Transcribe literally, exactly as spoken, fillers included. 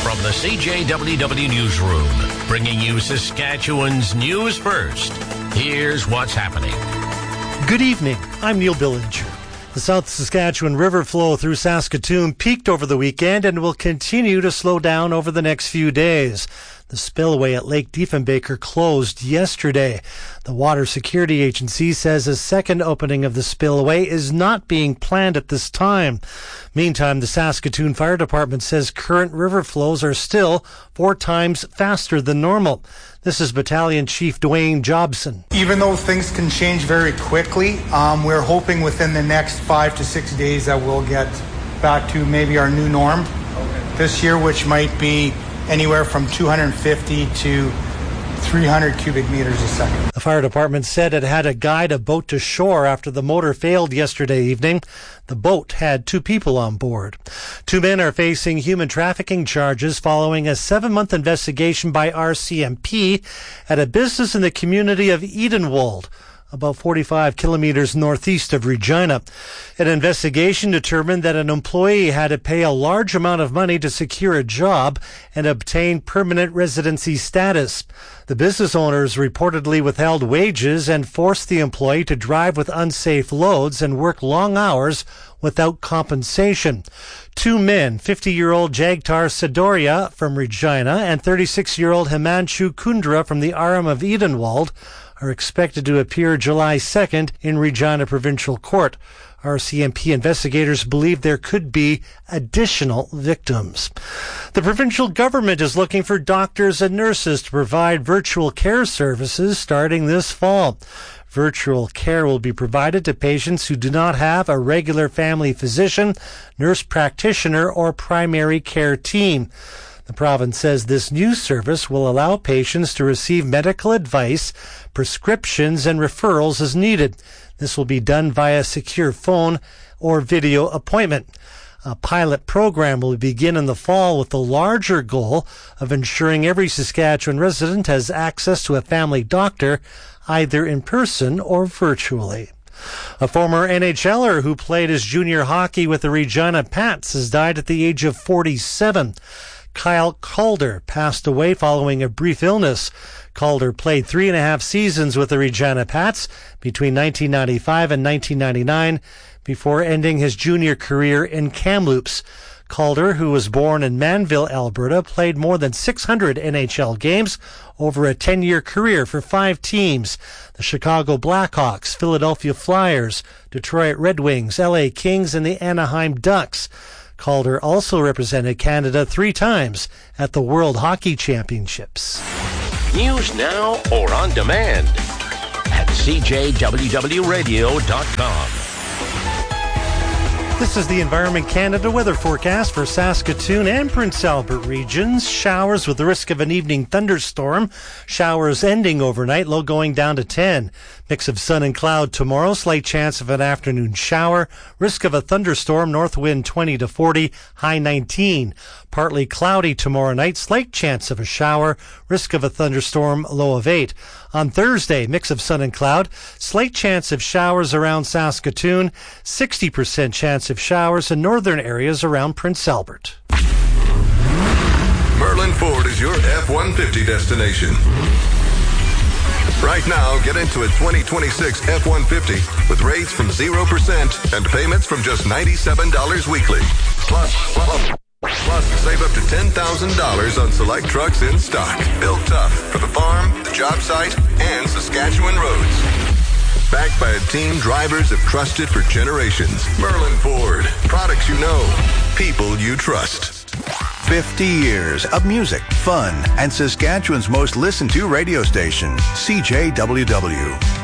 From the C J W W Newsroom, bringing you Saskatchewan's news first. Here's what's happening. Good evening. I'm Neil Billinger. The South Saskatchewan river flow through Saskatoon peaked over the weekend and will continue to slow down over the next few days. The spillway at Lake Diefenbaker closed yesterday. The Water Security Agency says a second opening of the spillway is not being planned at this time. Meantime, the Saskatoon Fire Department says current river flows are still four times faster than normal. This is Battalion Chief Dwayne Jobson. Even though things can change very quickly, um, we're hoping within the next five to six days that we'll get back to maybe our new norm this year, which might be anywhere from two hundred fifty to three hundred cubic meters a second. The fire department said it had to guide a boat to shore after the motor failed yesterday evening. The boat had two people on board. Two men are facing human trafficking charges following a seven-month investigation by R C M P at a business in the community of Edenwold, about forty-five kilometers northeast of Regina. An investigation determined that an employee had to pay a large amount of money to secure a job and obtain permanent residency status. The business owners reportedly withheld wages and forced the employee to drive with unsafe loads and work long hours without compensation. Two men, fifty-year-old Jagtar Sidoria from Regina and thirty-six-year-old Himanshu Kundra from the Aram of Edenwald, are expected to appear July second in Regina Provincial Court. R C M P investigators believe there could be additional victims. The provincial government is looking for doctors and nurses to provide virtual care services starting this fall. Virtual care will be provided to patients who do not have a regular family physician, nurse practitioner, or primary care team. The province says this new service will allow patients to receive medical advice, prescriptions, and referrals as needed. This will be done via secure phone or video appointment. A pilot program will begin in the fall with the larger goal of ensuring every Saskatchewan resident has access to a family doctor, either in person or virtually. A former N H L er who played his junior hockey with the Regina Pats has died at the age of forty-seven. Kyle Calder passed away following a brief illness. Calder played three and a half seasons with the Regina Pats between nineteen ninety-five and nineteen ninety-nine before ending his junior career in Kamloops. Calder, who was born in Manville, Alberta, played more than six hundred N H L games over a ten-year career for five teams: the Chicago Blackhawks, Philadelphia Flyers, Detroit Red Wings, L A Kings, and the Anaheim Ducks. Calder also represented Canada three times at the World Hockey Championships. News now or on demand at C J W W radio dot com. This is the Environment Canada weather forecast for Saskatoon and Prince Albert regions. Showers with the risk of an evening thunderstorm. Showers ending overnight, low going down to ten. Mix of sun and cloud tomorrow. Slight chance of an afternoon shower. Risk of a thunderstorm. North wind twenty to forty. High nineteen. Partly cloudy tomorrow night. Slight chance of a shower. Risk of a thunderstorm. Low of eight. On Thursday, mix of sun and cloud. Slight chance of showers around Saskatoon. sixty percent chance of showers in northern areas around Prince Albert. Merlin Ford is your F one fifty destination. Right now, get into a twenty twenty-six F one fifty with rates from zero percent and payments from just ninety-seven dollars weekly. Plus, plus, plus save up to ten thousand dollars on select trucks in stock. Built tough for the farm, the job site, and Saskatchewan roads. Backed by a team drivers have trusted for generations. Merlin Ford. Products you know. People you trust. fifty years of music, fun, and Saskatchewan's most listened to radio station, C J W W.